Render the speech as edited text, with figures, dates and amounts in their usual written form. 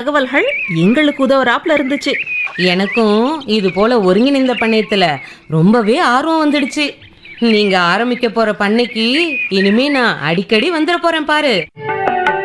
தகவல்கள் எங்களுக்கு உதவுறாப்புல இருந்துச்சு. எனக்கும் இது போல ஒருங்கிணைந்த பண்ணையத்துல ரொம்பவே ஆர்வம் வந்துடுச்சு. நீங்க ஆரம்பிக்க போற பண்ணைக்கு இனிமே நான் அடிக்கடி வந்துட போறேன் பாரு.